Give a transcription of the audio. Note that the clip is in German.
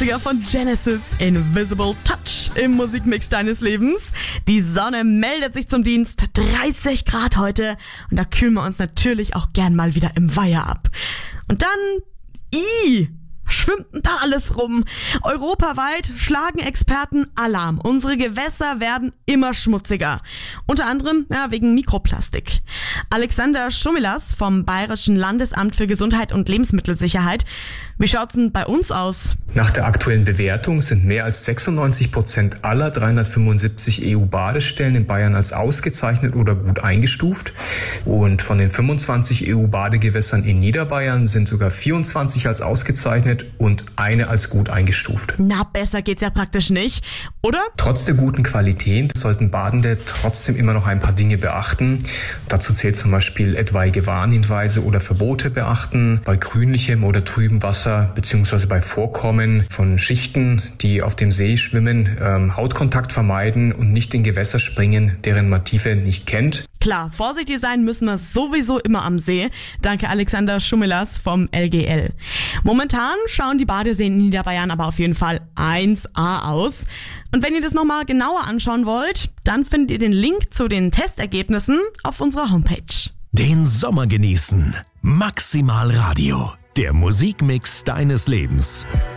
Klassiker von Genesis, Invisible Touch im Musikmix deines Lebens. Die Sonne meldet sich zum Dienst, 30 Grad heute und da kühlen wir uns natürlich auch gern mal wieder im Weiher ab. Und dann, schwimmt denn da alles rum? Europaweit schlagen Experten Alarm. Unsere Gewässer werden immer schmutziger. Unter anderem wegen Mikroplastik. Alexander Schumilas vom Bayerischen Landesamt für Gesundheit und Lebensmittelsicherheit. Wie schaut's denn bei uns aus? Nach der aktuellen Bewertung sind mehr als 96% aller 375 EU-Badestellen in Bayern als ausgezeichnet oder gut eingestuft. Und von den 25 EU-Badegewässern in Niederbayern sind sogar 24 als ausgezeichnet und eine als gut eingestuft. Na, besser geht's ja praktisch nicht, oder? Trotz der guten Qualität sollten Badende trotzdem immer noch ein paar Dinge beachten. Dazu zählt zum Beispiel etwaige Warnhinweise oder Verbote beachten, bei grünlichem oder trübem Wasser bzw. bei Vorkommen von Schichten, die auf dem See schwimmen, Hautkontakt vermeiden und nicht in Gewässer springen, deren man Tiefe nicht kennt. Klar, vorsichtig sein müssen wir sowieso immer am See. Danke Alexander Schumilas vom LGL. Momentan schauen die Badeseen in Niederbayern aber auf jeden Fall 1A aus. Und wenn ihr das nochmal genauer anschauen wollt, dann findet ihr den Link zu den Testergebnissen auf unserer Homepage. Den Sommer genießen. Maximal Radio. Der Musikmix deines Lebens.